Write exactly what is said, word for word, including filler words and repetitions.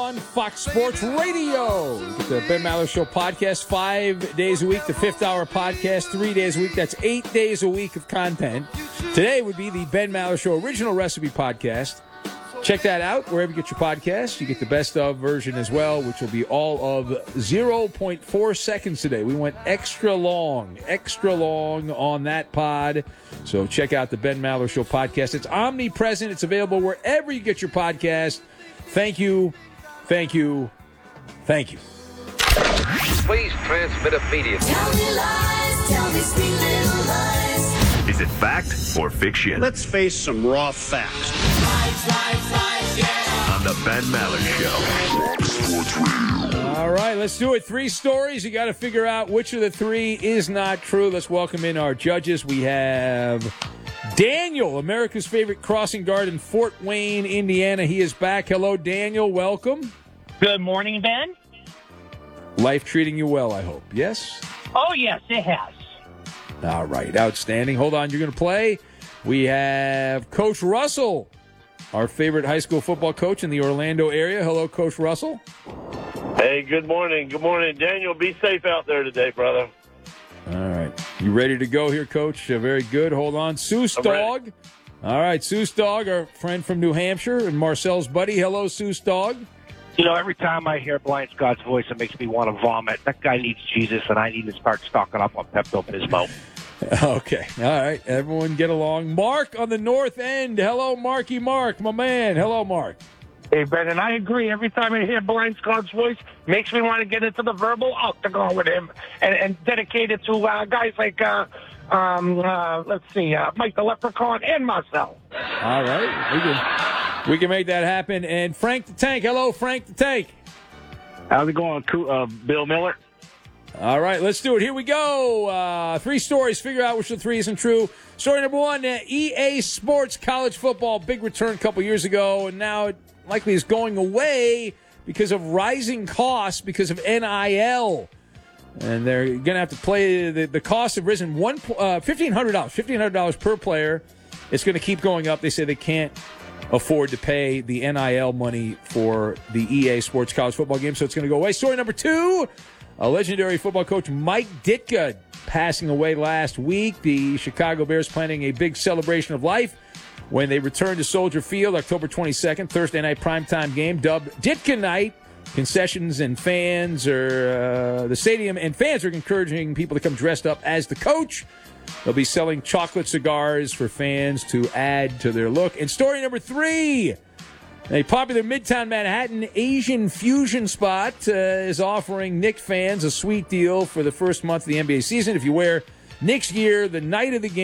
on Fox Sports Radio. You get the Ben Maller Show podcast five days a week, the fifth hour podcast three days a week. That's eight days a week of content. Today would be the Ben Maller Show original recipe podcast. Check that out wherever you get your podcasts. You get the best of version as well, which will be all of zero point four seconds today. We went extra long, extra long on that pod. So check out the Ben Maller Show podcast. It's omnipresent. It's available wherever you get your podcast. Thank you, thank you, thank you. Please transmit immediately. Tell me lies, tell me sweet little lies. Is it fact or fiction? Let's face some raw facts. Lies, lies, lies, yeah. On the Ben Maller Show. All right, let's do it. Three stories. You got to figure out which of the three is not true. Let's welcome in our judges. We have Daniel, America's favorite crossing guard in Fort Wayne, Indiana. He is back. Hello, Daniel. Welcome. Good morning, Ben. Life treating you well, I hope. Yes? Oh, yes, it has. All right, outstanding. Hold on, you're going to play. We have Coach Russell, our favorite high school football coach in the Orlando area. Hello, Coach Russell. Hey, good morning. Good morning. Daniel, be safe out there today, brother. All right. You ready to go here, Coach? Uh, very good. Hold on. Seuss Dog. All right, Seuss Dog, our friend from New Hampshire, and Marcel's buddy. Hello, Seuss Dog. You know, every time I hear Blind Scott's voice, it makes me want to vomit. That guy needs Jesus, and I need to start stocking up on Pepto-Bismol. Okay. All right. Everyone get along. Mark on the north end. Hello, Marky Mark, my man. Hello, Mark. Hey, Ben, and I agree. Every time I hear Blind Scott's voice, makes me want to get into the verbal octagon with him and, and dedicate it to uh, guys like, uh, um, uh, let's see, uh, Mike the Leprechaun and Marcel. All right. We can, we can make that happen. And Frank the Tank. Hello, Frank the Tank. How's it going, uh, Bill Miller? All right, let's do it. Here we go. Uh, three stories. Figure out which of the three isn't true. Story number one, uh, E A Sports College Football. Big return a couple years ago, and now it likely is going away because of rising costs because of N I L. And they're going to have to play. The, the costs have risen one uh, fifteen hundred dollars. fifteen hundred dollars per player. It's going to keep going up. They say they can't afford to pay the N I L money for the E A Sports College Football game, so it's going to go away. Story number two. A legendary football coach, Mike Ditka, passing away last week. The Chicago Bears planning a big celebration of life when they return to Soldier Field October twenty-second, Thursday night primetime game, dubbed Ditka Night. Concessions and fans are, uh, the stadium and fans are encouraging people to come dressed up as the coach. They'll be selling chocolate cigars for fans to add to their look. And story number three. A popular Midtown Manhattan Asian fusion spot uh, is offering Knicks fans a sweet deal for the first month of the N B A season. If you wear Knicks gear the night of the game,